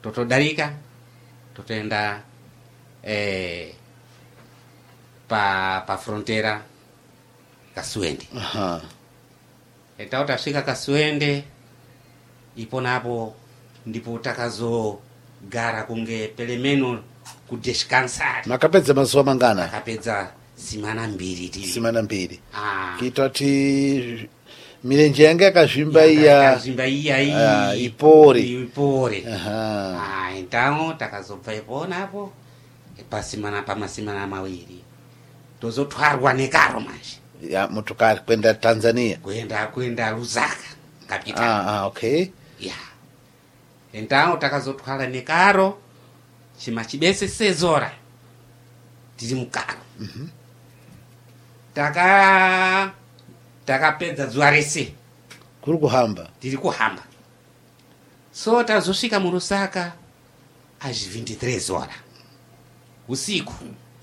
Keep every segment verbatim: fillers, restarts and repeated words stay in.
totodarika totoenda eh, pa pa frontera Kaswende. Aha. Enda tasvika Kaswende, ipo napo ndipo takazogara kunge pelemeno kudescansar. Makapedza mazuva mangana? Makapedza simana mbiri tiri. Simana mbiri. Ah. Kitoti mirenje yange yakazvimba iya. Yakazvimba iya iyi. Ah, ipore. Ipore. Aha. Ah, então takazobva ipo napo pasimana pamasimana mawiri. Tozotwarwa nekaro manje. Ya motokari kwenda Tanzania. Kwenda kwenda Lusaka capital. Ah, ah, okay. Ya. Então takazotwara nekaro chima chibese sezora tiri mukaro. Mhm. Taka takapedza zuva rese kuri kuhamba tiri kuhamba. So tazosvika muRusaka às vinte e três horas usiku.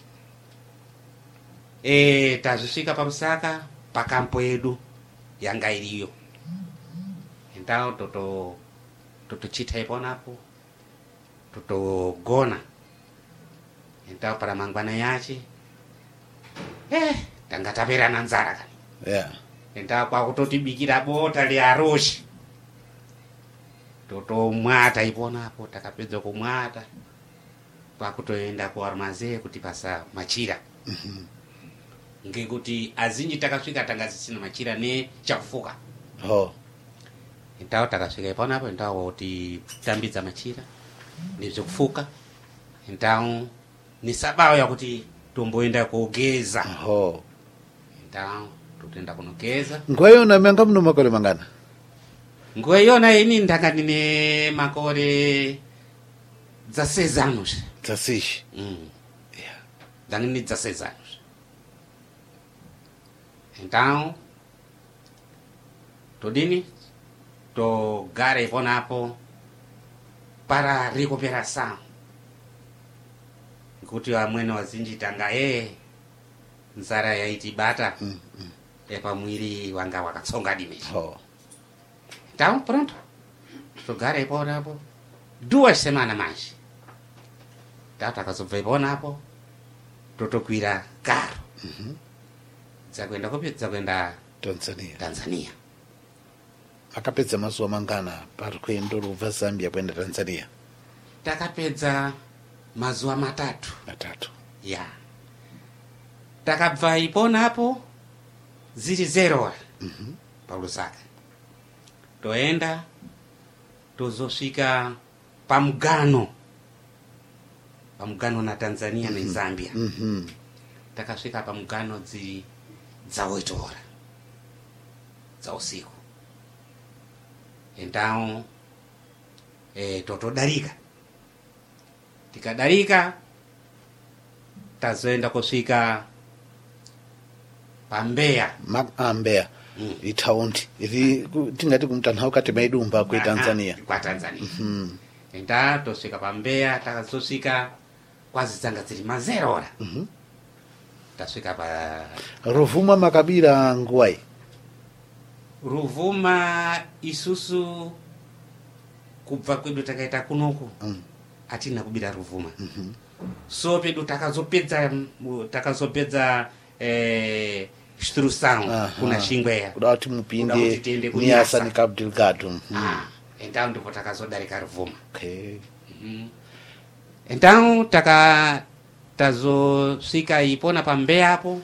E tazosvika paRusaka pakampo yedu yanga iriyo. Então toto totochita iponapo totogona. Então para mangwana yache eh tanga taperana nzara kani. Yeah. Então kwakutotibikira bota liaroshi totomwata iponapo. Takapedza kumwata kwakutoenda kuarmaze kuti pasa machira. Mhm. Ngekuti azinji takasvika tanga zisina machira ne chakufuka. Oh. Então takasvika iponapo então kuti tambidza machira nezvekufuka. Então ni sababu yakuti tomboenda kogeza. Oh. Então totoenda kunogeza. Nguva yona manga muno makore mangana? Nguva yona ini ndanga ndine makore dezasseis anos. dezasseis. Mm. Yeah. Ndanga ndine dezasseis anos. Então todini togara iponapo para recuperação. Kuti vamweni vazinji tanga e nzara yaitibata Mm, mm. epamwiri wanga wakatsonga dimeshi. Oh. Então pronto togara iponapo duas semanas mais. Então takazobva iponapo totokwira karo. Mhm. Dzakwenda kupi dzakwenda Tanzania. Tanzania. Akapedza mazuva mangana parikuenda rubva Zambia kuenda Tanzania? Takapedza mazuva matatu. Matatu. Ya. Takabva iponapo ziri zero horas. Mhm. PaRusaka. Toenda tozosvika pamugano. Pamugano na Tanzania na Zambia. Mhm. Takasvika pamugano dziri dza oito horas dza usiku. Então eh totodarika. Tikadarika tazoenda kusvika paMbeya. Mbeya. Mm. Itaundi iri tingati kumtanhauka timaidumba kwe Tanzania. Kwa Tanzania. Mhm. Enda tosvika paMbeya takazosvika kwazi dzanga dziri mazero horas. Mhm. Tasvika pa Ruvuma makabira nguwai? Ruvuma isusu kubva kwedu takaita kunoku. Mm. Atina kubira Ruvuma. Mhm. So pedu takazopedza takazopedza eh instrução kuna Xingweya. Kuda kuti mupinde Niassa ni Cabo Delgado. Mhm. Ah, então ndipo takazodarika Ruvuma. Okay. Mhm. Então taka tazosvika ipona paMbeya apo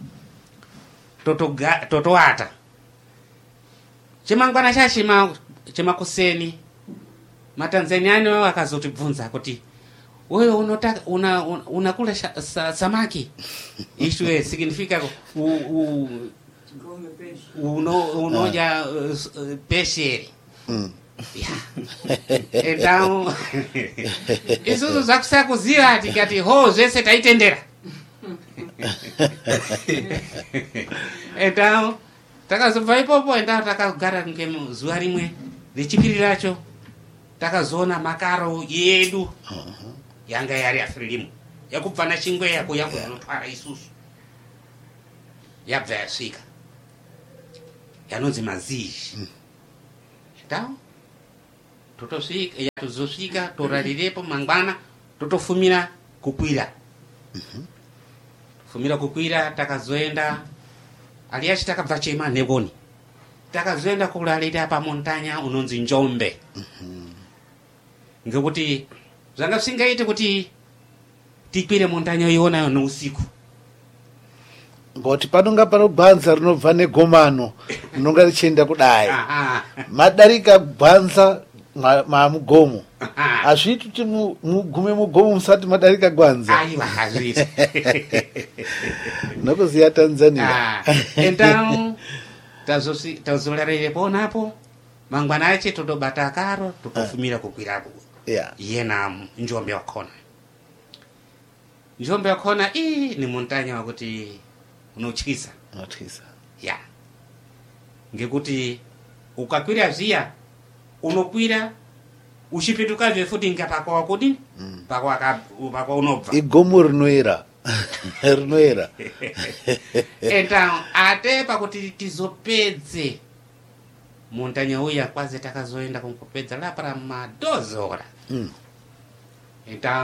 totoga totoata. Chimangwana chachima chimakuseni Matanzaniano akazotibvunza kuti wewe unotaka una unakula una sa, samaki. Isto significa u u uno unoja uh, uh, peixe. Mm. Yeah. Então isso já que se cozinha tikati ho zese taitendera. Então takazobva ipopo enda takagara ngemu zuva rimwe rechipiri racho takazona makaro yedu. Uh-huh. Yanga yari afirimu yakubva na Xingweya ko yangu yanotwara isusu yabva yasvika yanonzi Maziji. Então totosvika yatozosvika torarirepo mangwana totofumira kukwira fumira kukwira takazoenda aliachi takabva chema nevoni takazoenda kularira pamontanya unonzi Njombe ngekuti zvanga zvisingaite kuti tikwire montanya iyonayo nousiku ngoti panonga pano gwanza rinobva negomano rinonga richienda kudai madarika gwanza mamugomo hazviiti kuti mugume mugomo musati madarika gwanza aiwa hazviiti nokuziya Tanzania endau tazolarirepo napo mangwana ache totobata akaro totofumira kukwirapo yena Njombe wakona Njombe wakona ii ni montanya wakuti unotyisa unotyisa ya ngekuti ukakwira zviya unokwira uchipindukazve futi ngapako wakudini mm. pako unobva igomo rinoera rinoera eta ate pakuti tizopedze montanya uya kwaze takazoenda kumpopedza lapara madozora mm. eta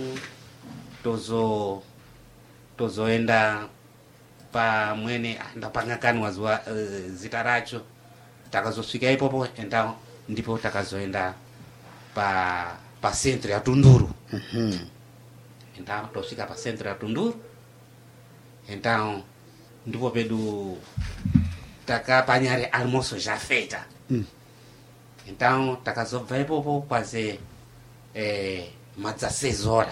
tozo tozoenda pamwene ndapangakanwa zuwa uh, zita racho takazosvika ipopo enda ndipo takazoenda pa pa centro ya Tunduru mhm enda tosvika pa centro ya Tunduru enda ndipo pedu takapanyare almoso jafeta mm. enda takazobva ipopo kwaze eh madzasezora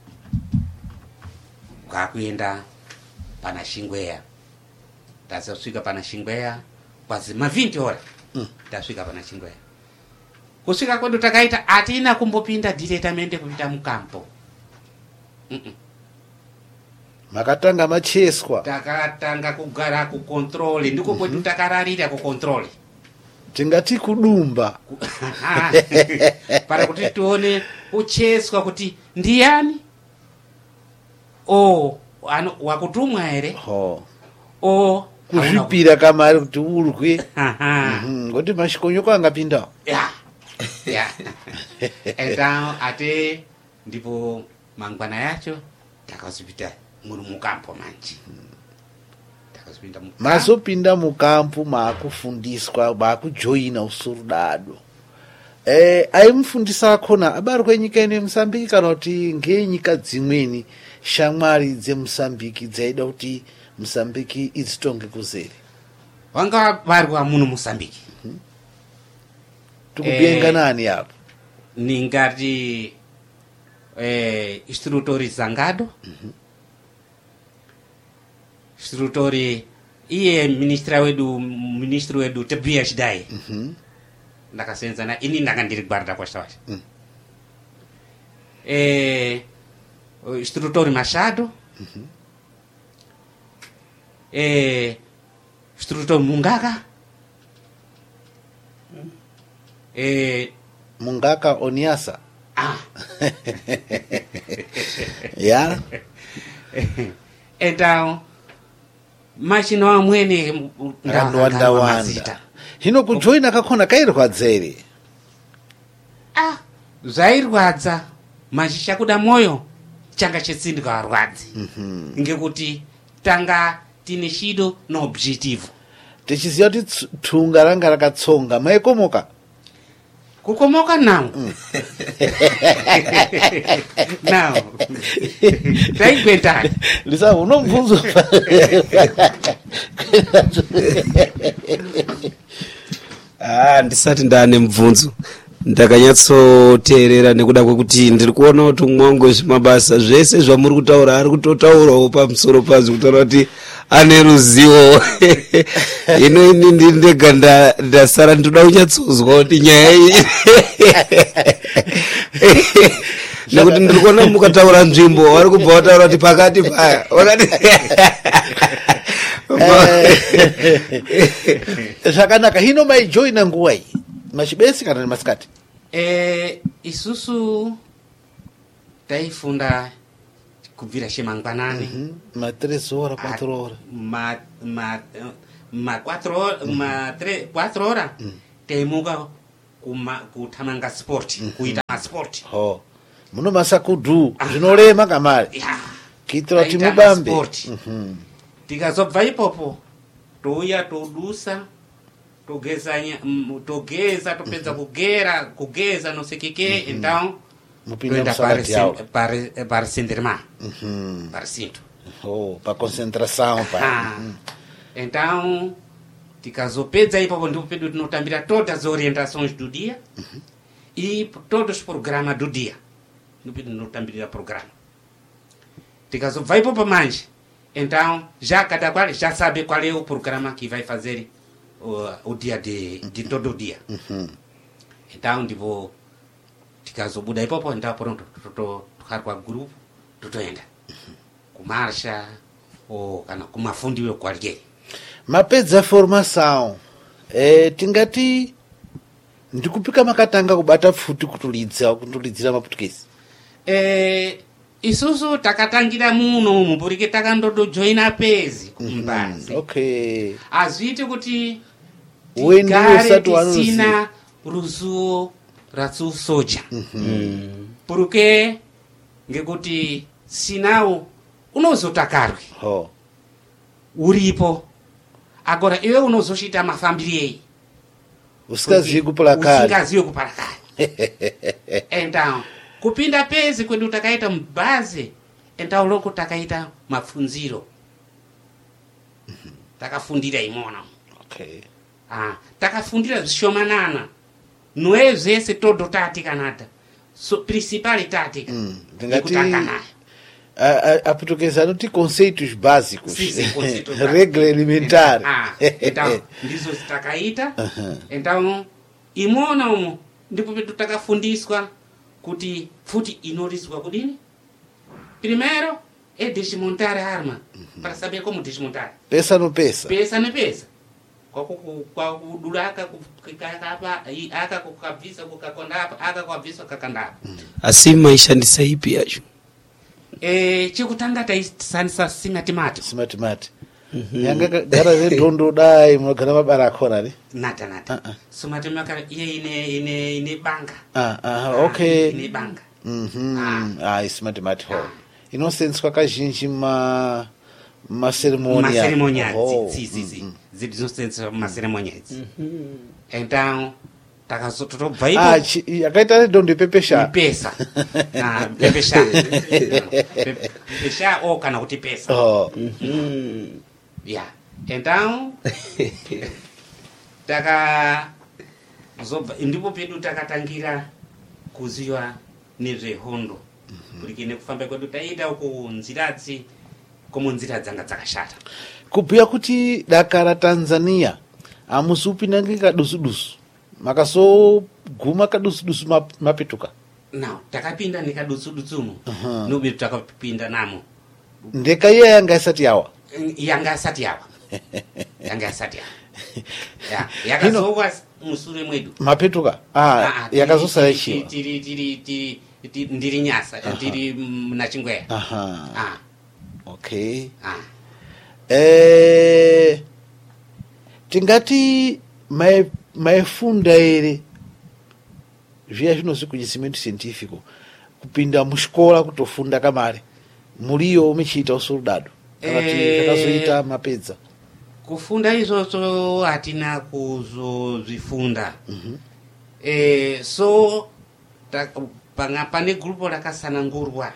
kwakuenda pana Shingweya tasvika pana Shingweya kwazi mavhindi ora mm. tasvika pana Shingweya kusvika kwedu takaita atina kumbopinda directamente kupita mukampo mm -mm. makatanga macheswa takatanga kugara kucontrol ndiko kwedu mm -hmm. takararira kucontrol tingati kudumba para kuti tione ucheswa kuti ndiani o ano wakutumwa ere ho o kuzvipira kamari kuti urwe ngoti mashikonyoka angapinda ya ya enda ate ndipo mangwana yacho takazipita muri mukampo manje takazipinda mukampo mazopinda mukampo maakufundiswa maakujoina usurudado eh aimufundisa akona abari kwenyika ine Mozambique kana kuti ngenyika dzimweni shamwari dzeMozambique dzaida kuti Mozambique idzitonge kuzere wanga varwa muno Mozambique mm-hmm. tukubenga eh, nani hapo ningati eh instrutori Zangado mm-hmm. instrutori iye ministra wedu ministru wedu Tebia Chidai mhm ndakasenza na ini ndakandiri guarda kwa sawa mm. eh instrutori Machado mhm eh instrutori Mungaka mm. eh Mungaka Oniasa ah ya então machino amwene ndawanda wanda hino kujoina kakona kairwadzere ah zvairwadza mazhisha kuda moyo changa chetsindika arwadzi mhm ngekuti tanga tine chido no objective tichiziva kuti thunga ranga rakatsonga maikomoka kukomoka now mm. now taigwetani lisa unomvunzo ah ndisati ndane mvunzo ndakanyatsoteerera nekuda kwekuti ndiri kuona kuti mwangu zvimabasa zvese zvamuri kutaura ari kutotaurawo pamusoro pazvo kutaura kuti ane ruzivo ino ini ndiri ndega ndasara ndoda kunyatsozwa kuti nyaya iyi nekuti ndiri kuona mukataura nzvimbo vari kubva vataura kuti pakati paya wakati zvakanaka hino maijoina nguva iyi machibesi kana nemasikati eh isusu taifunda kubvira chemangwanani mhm ma tres horas quatro horas ma ma ma quatro horas ma tres quatro horas taimuka kuma kuthamanga sport kuita sport ho muno masakudu zvinolema kamari ya kitira Taita timubambe sport. Mhm. tikazobva ipopo touya todusa togezanya mm, togeza topedza kugera kugeza nosekeke então mupinda toenda para msalati yawo para para senderma Mhm. para sinto oh pa concentração pa ah então tikazopedza ipopo ndipo pedu tinotambira todas as orientações do dia e todos os programas do dia ndipo tinotambira programa tikazobva ipopo manje então já cada qual já sabe qual é o programa que vai fazer o, o dia de, de todo o dia Mhm. então ndipo tikazobuda ipopo então pronto tokhala kwa grupo totoenda kumarsha ou kana kumafundiwe qualquer mapedza formação eh tingati ndikupika makatanga kubata pfuti kutulidza kutulidzira maputukezi eh isusu takatangira muno umu porque takandodojoina pezi kumbazi okay azviti kuti Uwe ndiwe tigare usati wanoziva. tisina ruzivo ratsusoja porque ngekuti sinawo unozotakarwe ho uripo agora iwe unozochita mafambirei usikazivi kupulakali usingaziwe kupalakali então kupinda pezi kwedu takaita mubhazi então loko takaita mafunziro takafundira imona okay ah, takafundira zvishomanana noe zvese todo taatikanata so principal tática Mm, yekutanga ndingati nayo a- a- aputukezi anoti conceitos básicos Sim, sim, conceitos regra elementar ah, então ndizo zitakaita Aha. então imona umo ndipo pedu takafundiswa kuti futi inorizwa kudini primeiro é desmontar a arma para saber como desmontar pesa no pesa pesa nepesa kwakudula aka kukapa aka kukabvisa kukakondapa aka kwabvisa kakandapa asi maishandisa ipi yacho eh chekutanga taisandisa simatimati simatimati yanga gara redhondo dai munogara mabara akona ne nata nata Uh-uh. simatimaka iye ine ine ine banga ah ah okay ine banga mhm Ah. ah simatimati ho inosenzeswa kazhinji ma maceremonia macerimônia Oh, sim sim mm, sim mm. zidizosenzesa macerimônia então takazotobva ah ipo chi- yakaita redhondo ipepesha pesa ah pepesha pepesha ou kana kuti pesa oh yeah então taka zobva ndipo pedu takatangira kuziva nezvehondo kuti nekufamba kwedu taita uku nziradzi komo nzira dzanga dzakashata kubhuya kuti dakara tanzania hamusupinangi kadusudusu makazoguma kadusudusu map- mapetuka now takapinda nekadutsudutsunu Aha. nobedu takapinda namo ndeka iya yanga isati yawa yanga yasati yawa yanga yasati yawa Ya, yakazowa musure mwedu mapetuka Ah, ah ah, tiri- yakazosara tiri- ichiwa tiri tiri tiri tiri- ndiri nyasa tiri muna chingweya aha ah okay ah eh tingati mai- maifunda ere zviya zvinozi kuchisimento científico kupinda muxikola kutofunda kamare muliyo muchiita usoldado kana kuti Eh. zvakazoita mapedza kufunda izvozvo hatina kuzozvifunda eh, so ta- panga- pane grupo rakasanangurwa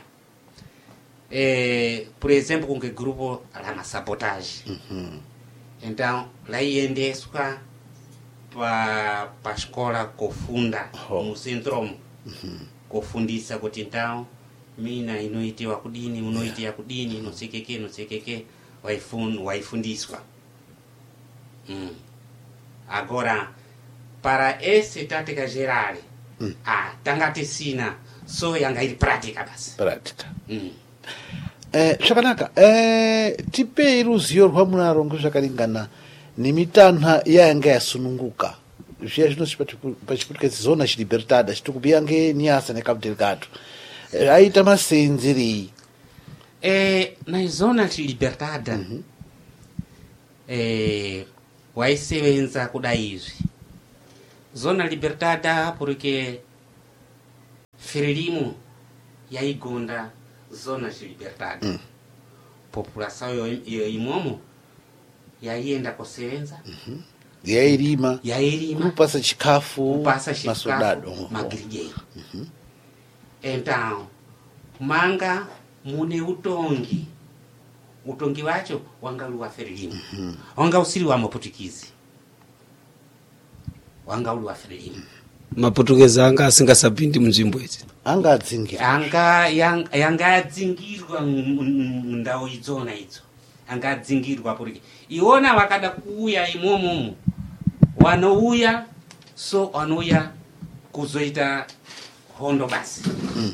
eh, por exemplo kunge grupo ramasabotage então laiendeswa pa paxikola kofunda Oh. mucentromo kofundisa kuti então mina inoitiwa kudini munoitiwa kudini nosekeke nosekeke waifun, waifundiswa mm. agora para esse tática geral Mm. ah, tanga tisina so yanga iri prática basi pratica mm. eh, zvakanaka eh, tipei ruzivo rwamunaro ngezvakaringana nemitanha yayanga yasununguka zviya zvinozi pachiputikezi zona chilibertada chitikubiya ngeniasa necabo delgado Eh, aita masenzerei Eh, na zona libertada eh, waisevenza kudai izvi zona libertada porque Frelimo yaigonda zona de libertada. Mm. População yo imomo yaienda kusevenza. Mhm. Yairima. Yairima. Kupasa chikafu. Kupasa chikafu. Masoldado. Magrigeiro. Mhm. Então, manga mune utongi. Utongi wacho wangaluwa Frelimo. Mm-hmm. Wanga usiri wa Maputukizi. Wanga ulu wa Frelimo. Maputukezi anga asingasapindi munzvimbo idzi. Anga adzingirwa. Anga yang, yanga adzingirwa ndau idzona idzo. Anga adzingirwa porque iona wakada kuuya imomo. Wanouya so wanouya kuzoita hondo basi. Mm.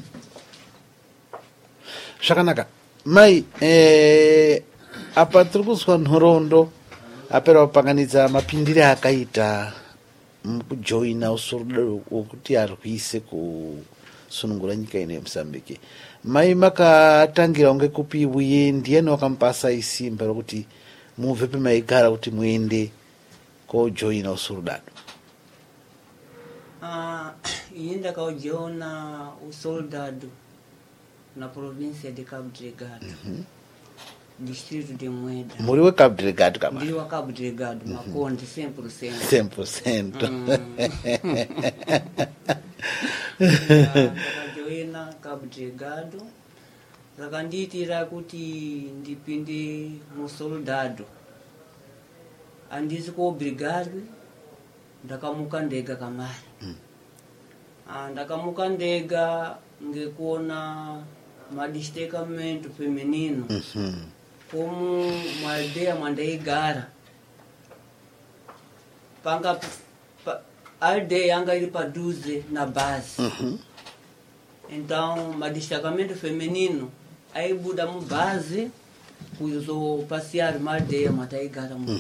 Shakanaka. Mai eh apa tiri kuzwa nhoroondo apera kupanganidza mapindire akaita mukujoina usurudado wokuti arwise kusunungura nyika ino yeMozambique. Mai makatangira kunge kupi uye ndiani wakamupasa isimba rokuti mubve pemaigara kuti muende kojoina usurudado? Uh, iye ndakajoina usoldado na província de Cabo Delgado. Mm-hmm. Distrito de Moeda. Muri we Cabo Delgado kama? Ndi wa Cabo Delgado, mm-hmm. Makonde cem por cento. cem por cento. Ndakajoina Cabo Delgado. Zakanditira kuti ndipinde musoldado. Andisi ko obrigado ndakamuka ndega kamari. Mm. Ah, ndakamuka ndega ngekuona madestacamento feminino. Mm-hmm. Como uma aldeia mandaigara. Panga pa, aldeia anga iri paduze na base. Mm-hmm. Então, madestacamento feminino aí buda mu base kuzo passear uma aldeia mandaigara mu.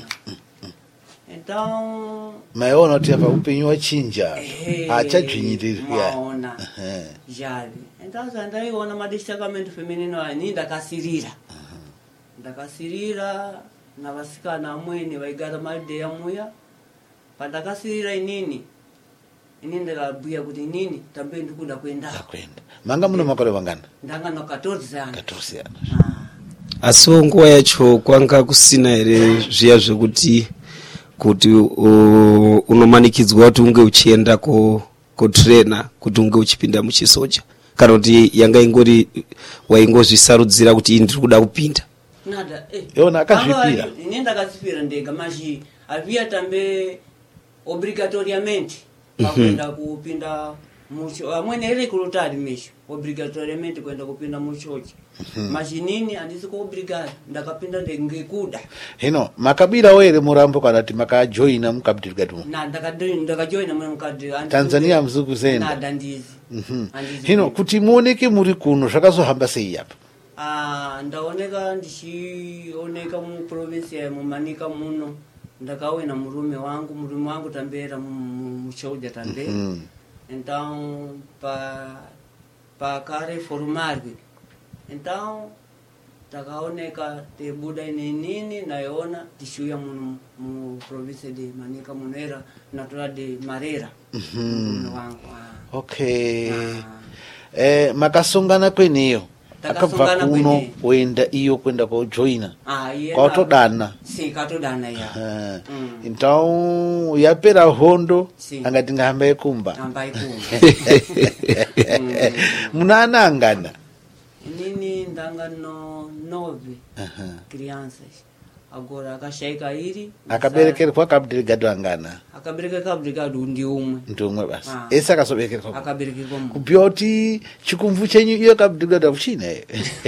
Então, maona kuti apa upenyu wachinja achadzvinyirirwa maona jali. Então ndaiona madestacamento feminino ani ndakasirira ndakasirira na vasikana amweni vaigara maldeya muya pandakasirira inini ini ndakabhuya kuti inini tambe ndikuda kuenda kwenda manga muno makore vangana ndanga na catorze anos catorze anos. Asi nguva yacho kwanga kusina here zviya zvekuti kuti uh, unomanikidzwa kuti unge uchienda ko kotrena kuti unge uchipinda muchisoja kana kuti yanga ingori waingozvisarudzira kuti ndiri kuda kupinda? Nada eh yona akazvipira ini ndakazvipira ndega maji havia tambe obrigatoriamente pakuenda kupinda mucho amwene ere kulotari mesho obrigatoriamente kwenda kupinda muchochi. Maji nini andisi ko obrigado ndakapinda ndengekuda. Hino makabira were murambo kana kuti makajoina mu Cabo Delgado? Na ndakajoina ndakajoina mu Cabo Delgado. Tanzania mzukuzenda. Nada ndizi. Mhm. Hino kuti muoneke muri kuno zvakazohamba sei apa? Ah, ndaoneka ndichioneka mu province ya Mumanika muno ndakawena murume wangu murume wangu tambera muchoja tambe. Mm-hmm. Então pa pa kare formarvi. Então takaoneka tebuda ine nini naiona tishuya muno mu province de Manika munera natura de Marera. Mhm. Wangu. Okay. Ah. Eh makasongana kweneyo akabva kuno oenda iyo kwenda kojoina. Ah, iya. Kwatodana. Si katodana ya. Mm. Então yapera hondo angati ngahamba ekumba. Ngahamba ekumba. Munana angana. Nini ndanga no nove. Uh-huh. Crianças. Agora akashaika iri akaberekera kwa Cabo Delgado angana akaberekera Cabo Delgado ndi umwe ndi umwe basi ese akasoberekera kwa akaberekera kwa umwe kubyoti chikumvu chenyu iyo Cabo Delgado kuchine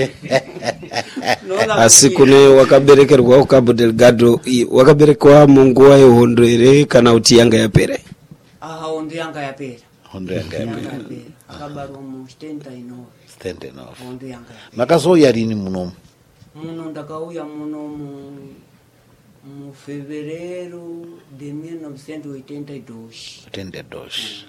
asi kune wakaberekerwa ku Cabo Delgado wakaberekwa munguwa yehondo ere kana kuti yanga yapera? Ah, hondo yanga yapera hondo yanga yapera akabarwa mu setenta e nove setenta e nove hondo yanga yapera. Makazoya lini muno? Muno ndakauya muno mu mu fevereiro de mil novecentos e oitenta e dois. oitenta e dois.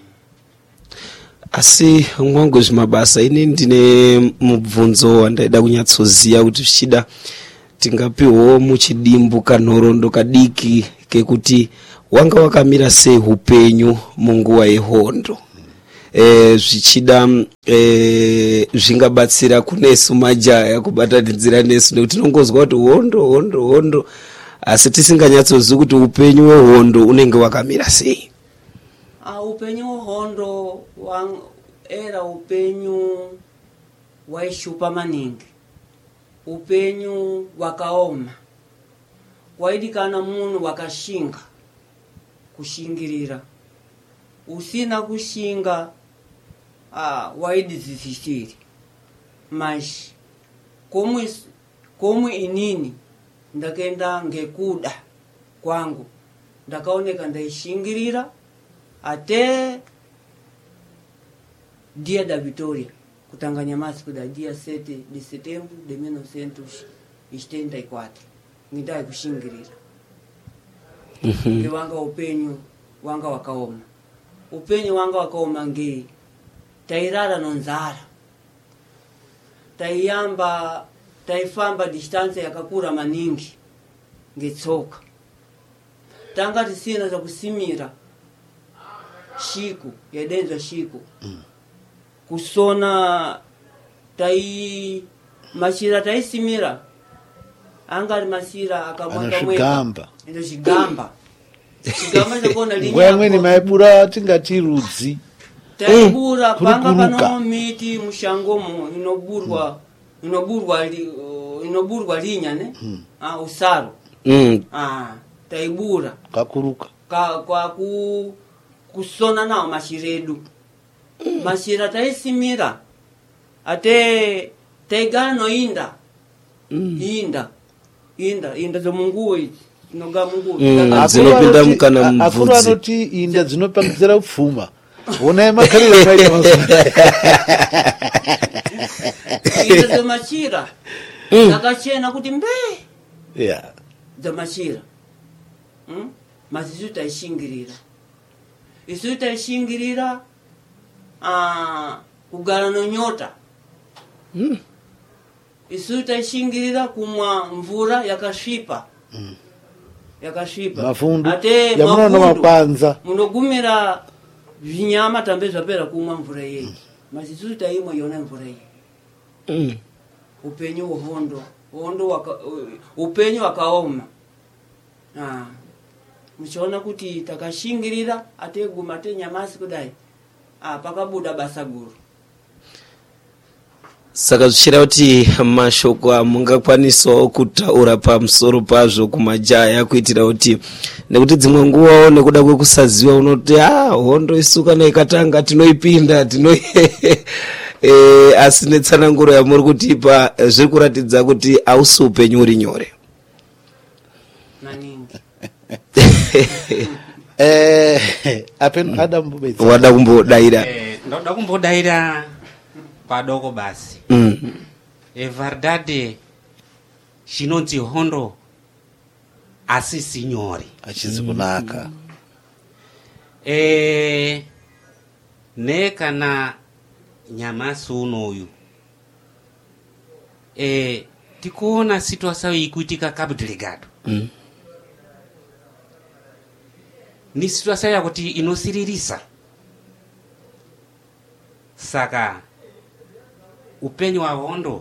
Asi mwangu zvimabasa ini ndine mubvunzo wandaida kunyatsoziya kuti zvichida tingapiwo muchidimbu kanhorondo kadiki kekuti wanga wakamira sei upenyu munguva yehondo. E, zvichida e, zvingabatsira kunesu majaya kubatanidzira nesu nekuti tinongozwa kuti hondo hondo hondo asi tisinganyatsozivi kuti upenyu hwehondo unenge wakamira sei. Uh, upenyu hwehondo wang, era upenyu waishupa maningi, upenyu wakaoma, waidikana munhu wakashinga kushingirira, usina kushinga ah waidzisisiri mashi komwe komwe inini ndakaenda ngekuda kwangu ndakaoneka ndaishingirira ate dia da Vitória kutanga Nyamasi kuda dia sete de setembro de mil novecentos e setenta e quatro ngidai kushingirira ngiwanga upenyu wanga wakaoma, upenyu wanga wakaoma ngi tairara nonzara, taiyamba taifamba distance yakakura maningi ngetsoka, tanga tisina za kusimira shiku yadenza shiku mm. kusona tai mashira taisimira angari masira akamwaka mweka ndo chigamba chigamba chakona linya mwemweni maibura tingati rudzi taibura panga pano miti mushangomo inoburwa inoburwa li, uh, inoburwa linya ne mm. ah usaro mm. ah taibura kakuruka ka kwa ku kusona nao mashiredu mm. mashira taisimira ate taigano inda mm. inda inda inda zo munguo izi noga munguo mm. zinopinda mukana mvudzi akuru anoti inda zinopangizira upfuma ona makarira kaita mazuna inda zo mashira mm. nakachena kuti mbe yeah zo mashira mm? mazizu taishingirira isu taishingirira ah kugala no nyota mm. isu taishingirira kumwa mvura yakasvipa mm. yakasvipa mafundu ate yamunono mapanza munogumira vinyama tambe zvapera kumwa mvura yeyi mm. mazisu taimwe yona mvura yeyi mm. upenyu hondo hondo waka, upenyu wakaoma ah muchiona kuti takashingirira ate guma te Nyamasi kudai ah pakabuda basa guru. Saka zvichira kuti mashoko amungakwanisawo kutaura pamusoro pazvo kumajaya kuitira kuti nekuti dzimwe nguvawo nekuda kwekusaziva unoti ah hondo isukana ikatanga tinoipinda tino e, asi netsananguro yamuri kutipa zviri kuratidza kuti hausi upenyu uri nyore. Maningi. eh apen Adam Bubetsa wada kumbodaira eh ndoda kumbodaira padoko basi mm. e verdade chinonzi hondo asi signori achizi kunaka e ne kana Nyamasi unoyu e tikuona situação ikuitika Cabo Delgado mm. ni situação yakuti inosiririsa saka upenyu wa hondo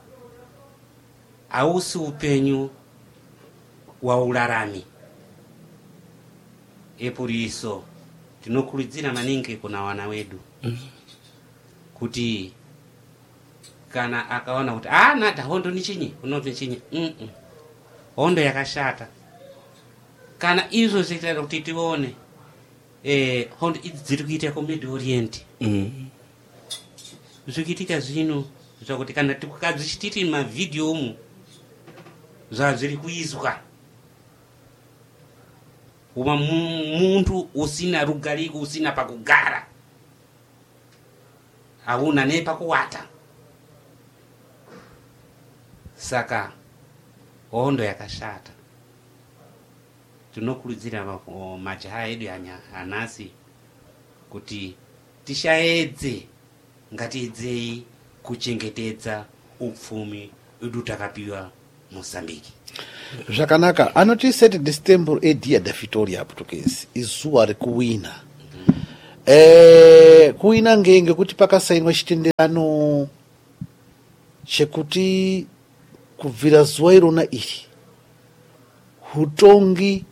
hausi upenyu wa ularami epuriso tinokurudzira maningi kuna wana wedu mm. kuti kana akaona kuti ah nada hondo ni chinyi unoti chinyi mm -mm. hondo yakashata kana izvo zviitaira kuti tione eh hondo dziri kuita ku Middle Orient mm. zvikitika zvino zvakuti kana tikukadzishitiri mavideo mu zvazviri kuizwa uma muntu usina rugariko usina pakugara hauna nepakuwata saka hondo yakashata tinokurudzira majaha edu anasi kuti tishaedze ngatiedzei kuchengetedza upfumi edu takapiwa Mozambique. zvakanaka anoti sete de setembro e dia da vitória aportuguese izuva rekuwina. Eh, kuwina ngenge ngekuti pakasainwa chitenderano chekuti kubvira zuva irona iri utongi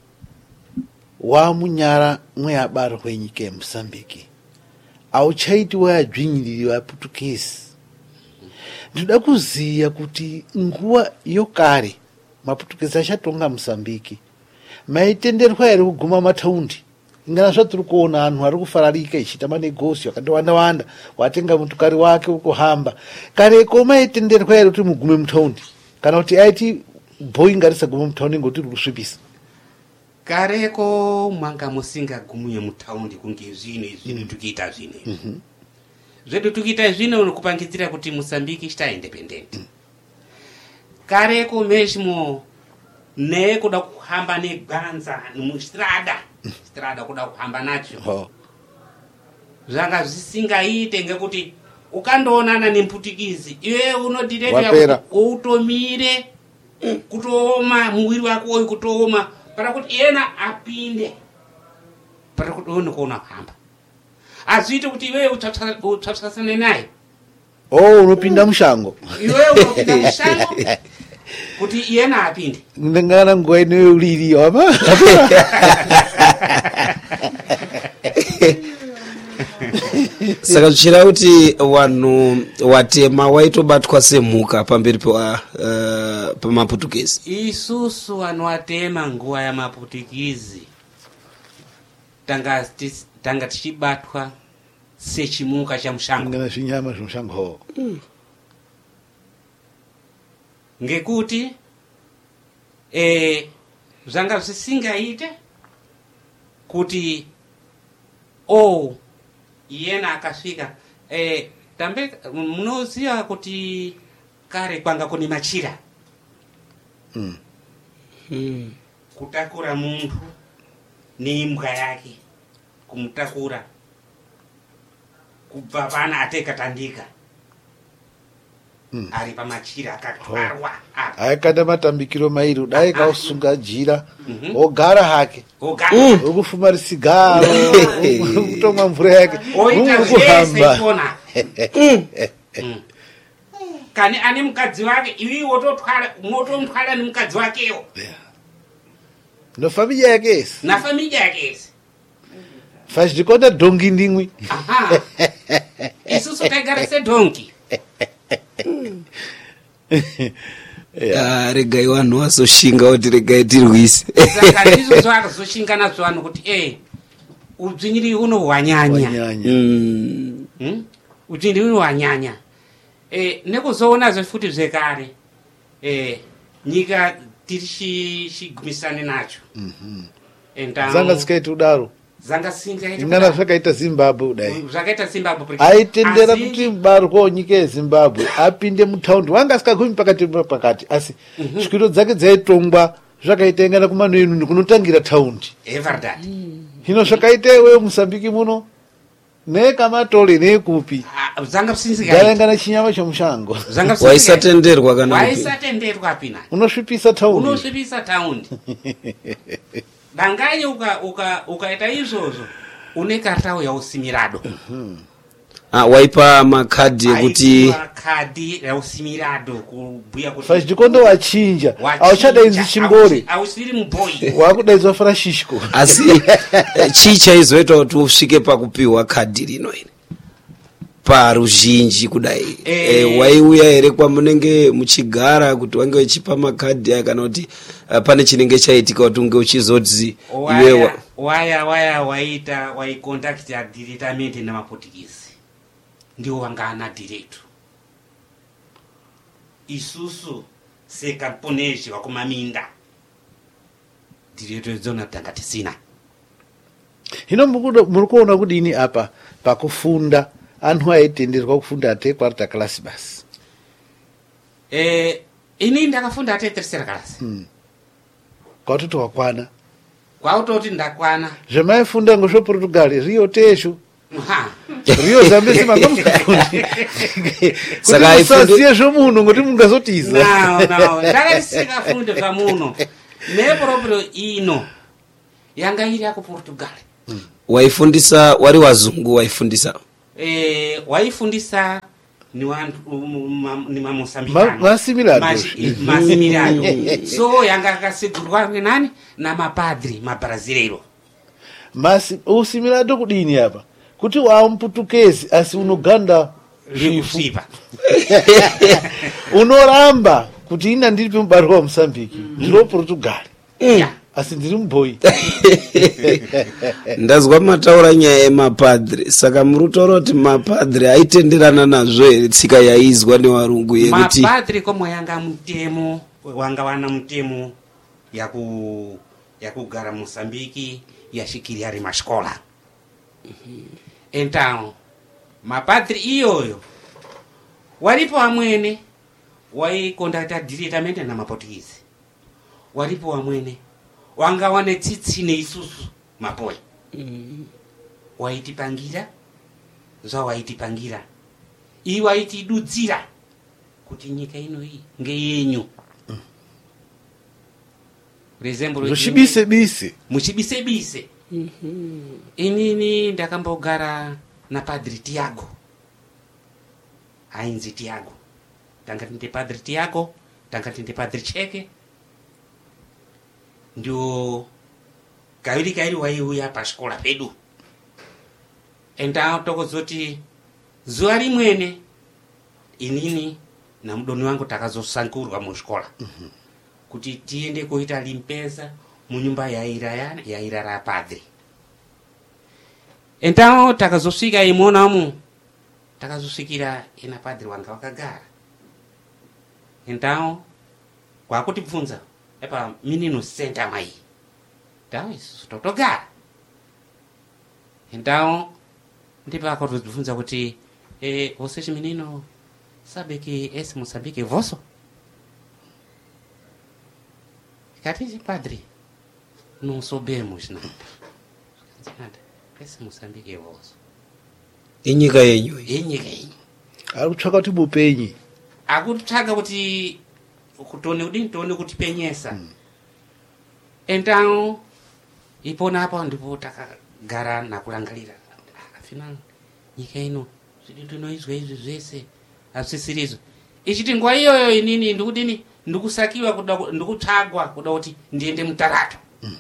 hwamunyara mweabarwe nyika yeMozambique hauchaiti wayadzvinyiriri vaportuguese. Ndinoda kuziya kuti nguva yokare maportuguese achatonga Mozambique maitenderwa here kuguma mataundi. Ingana zvatiri kuona anhu ari kufararika ichiita manegosi akandowanda wanda watenga motokari wake ukuhamba. Kareko maitenderwa here kuti mugume mutaundi kana kuti aiti Boeing arisaguma mutaundi ngekuti riri kusvipisa. Kareko mwanga musingagumuye mutaundi kunge zvino izvino tukiita zvino izvi zvedu tukiita zvino nekupangidzira kuti Mozambique ichita independent. Kareko meshimo nekuda kuhamba negwanza mustrada strada kuda kuhamba nacho zvanga zvisingaite ngekuti ukandoonana nemuputikizi iwe unodiretwa utomire kutooma muviri wako uyu kutooma para kuti iyena apinde para kuti uone kuona kuhamba azviite kuti iwe utsvatsvasane naye. Oh, unopinda mushango iwe unopinda mushango kuti iyena apinde. Ndingana nguva ino uliri wama saka zvichira kuti vanhu watema waitobatwa semhuka pamberi pemaportuguese. Uh, isusu vanhu watema nguva yamaportuguese tanga tanga tichibatwa sechimuka chamushango. ngana zvinyama zvomushango mm. ngekuti eh, zvanga zvisingaite kuti oh iyena akasvika eh, tambe munoziva kuti kare kwanga kune machira mm. mm. kutakura muntu neimbwa yake kumutakura kubva pana atekatandika mm. ari pamachira akatwarwa apa aikanda matambikiro mairi dai kausunga jira mm-hmm. ogara hake okufuma risigaro okutomwa mvura yake okuhamba kani ane mukadzi wake iwi wototwara motomutwara nemukadzi wakewo nofamilia yake ese na familia yake ese fazvikonda dhongi ndimwi isusu taigara sedhongi. Yeah. Regai vanhu vazoshinga kuti regai tirwise. Saka ndizvo zvakazoshinga nazvo vanhu kuti eh udzvinyiri unohwanyanya. Mm. Hmm? Udzvinyiri unohwanyanya. Eh nekuzoona zvefuti zvekare eh nyika tirichigumisane nacho. Mhm. Enda zanga zikaita kudaro. Zanga singaita. Ingana zvakaita Zimbabwe kudai. Zvakaita Zimbabwe. Aitendera kuti mubarwa nyika yeZimbabwe apinde mutaundi wanga asikagumi pakati pakati asi mm-hmm. shwiro dzake dzaitongwa zvakaita ingana kumanoinu kunotangira taundi. Everdat. Hino zvakaita iwe Mozambique muno nekamatole nekupi. Zanga singaita. Galangana chinyama chomushango. Zanga waisatenderwa kana kuti. Waisatenderwa pina. Unosvipisa taundi. Unosvipisa taundi. Danganye uka uka ukaita izvozvo une kartao yausimirado. Mhm. Ah waipa makadhi ekuti makadhi yausimirado kubhuya kuti fazvikondo wachinja auchadainzi chingore ausiri muboyi wakudaidzwa Francisco asi chii chaizoita kuti usvike pakupiwa kadhi rino ine paruzhinji kudai eh, e, waiuya here kwamunenge muchigara kuti wange uchipa makadhi aya kana kuti uh, pane chinenge chaitika kuti unge uchizoti iwewa waya waya waita waikontakta directamente namaportuguese ndiwo wanga ana direto isusu sekamponeji wakumaminda direto idzona tanga tisina. Hino muri kuona kudini apa pakufunda anhu aitenderwa kufunda ate kwarta class basi. Eh ini ndakafunda ate tercera class. Mm. Kwatoti wakwana. Kwautoti ndakwana. Zvemaifunda ngozvo Portugal Rio teshu ha rio zambezi mangamufundi Saka kuti ifundi- musaziye zvomuno ngoti mungazotiza no no ndakatisingafunde pamuno neproprio ino yanga iri yako Portugal. waifundisa wari wazungu waifundisa Eh, waifundisa ni wantu um, ma- ni Ma- mamosambikano masimilado. masimilado so yanga akasigurwa nani na mapadri mabrazileiro. masi usimilado kudini apa kuti wamputukezi asi unoganda zvifu Likusipa. unoramba kuti ina ndiri pemubarwa wa Mosambiki ndiro Portugal Yeah. asi ndiri mubhoyi ndazwa mataura nyaya yemapadri saka muri kutaura kuti mapadri aitenderana nazvo here tsika yaizwa nevarungu yekuti Mapadri komo yanga mutemo wanga wana mutemo yaku yakugara Mosambiki yashikiri ari mascola. Então mapadri iyoyo walipo wamwene waikontakta directamente na maportuguese, walipo wamwene wanga wane tsitsi neisusu mapoya waitipangira zva waitipangira iyi waitidudzira kuti nyika ino iyi ngeyenyu. Rezembro zvoshibise bise muchibise bise. Inini ndakambogara na Padre Tiago, ainzi Tiago, tanga tinde Padre Tiago, tanga tinde Padre Cheke, ndio kairi kairi waiuya paxikola pedu. Então tokozoti zuva rimwene inini na mudoni wangu takazosankurwa muxikola kuti tiende koita limpeza munyumba yaira yana yairara padre. Então takazosvika imonamu takazosvikira ina padre wanga wakagara. Então kwakutibvunza epa menino senta mai então isso totogara. Então ndipo akatibvunza kuti eh, vocês menino sabe que esse Moçambique é vosso? Cadê padre? Não soubemos não. Nada. Esse Moçambique é vosso. inyika yenyu iyi. Inyika yenyu. ari kutsvaka kuti mupenyi Akutsvaga kuti kutone kudini tone kutipenyesa. Então ipona apo ndipo takagara nakulangalira. Afinal nyika ino zvidi tinoizwa izvi zvese hazvisiri izvo. Ichiti nguva iyoyo inini ndikudini ndikusakiwa kuda ku- ndikutsvagwa kuda kuti ndiende mutarato.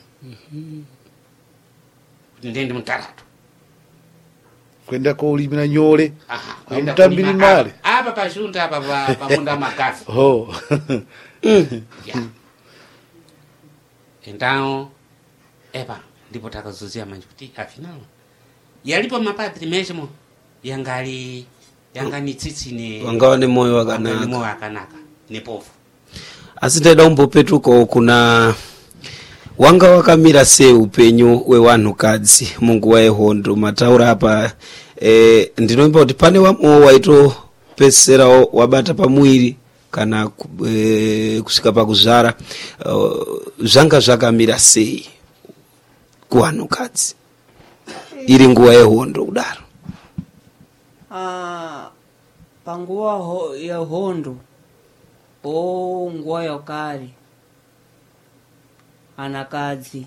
Kuti ndiende mutarato. kuenda koulimira nyore Aha, kuenda amutambiri kulima mare apa apa pazhunda apa pa- pamunda makazi. ho Yeah. Então, epa, ndipo takazoziya manje kuti afinal yalipo mapadri mesmo yangali yangani tsitsi ne Wangawa ne moyo wanga ne wakanaka moyo wakanaka nepofu. asi ndaida kumbopetukawo kuna wanga wakamira sei upenyu hwevanhukadzi munguva yehondo mataura apa e, ndinomba kuti pane wamwewo waitopedzisirawo wabata pamuviri kana ku- e, kusvika pakuzvara uh, zvanga zvakamira sei kuvanhukadzi iri nguva yehondo kudaro? Ah, panguva ho, ya hondo o nguva yakare anakadzi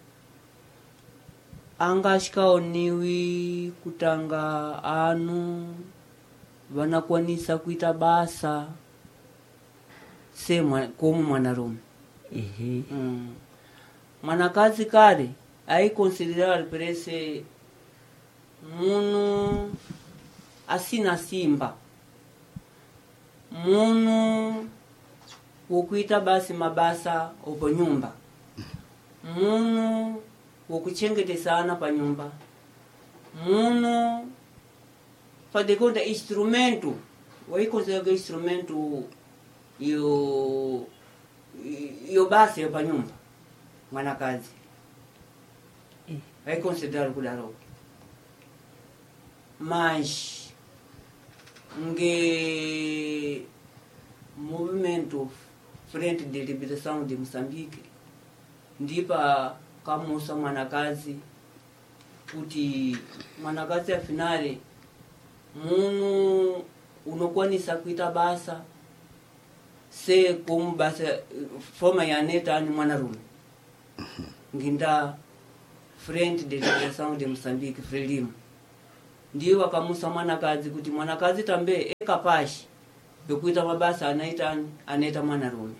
anga asikaoniwi kutanga anu vanakwanisa kuita basa se mwa- komu mwanarume. Mm. Mwanakadzi kare aikonsiderwa perese munu asina simba, munu wokuita basi mabasa opo nyumba, munu wokuchengetesana pa nyumba, munu padekonda instrumento waikonsiderwa instrumento yo yo basi yo pa nyumba. Mwanakazi waikonsiderwa kudaro, mas nge movimento Frente de Liberação de Moçambique ndipa kamusa mwanakazi kuti mwanakazi afinale munu unokwanisa kuita basa se komu basa forma yaneta ni mwanarume nginda friend de delegação de Moçambique Frelimo ndiyo wakamusa mwanakazi kuti mwanakazi tambe ekapashi yokuita mabasa anaita anaita mwanarume.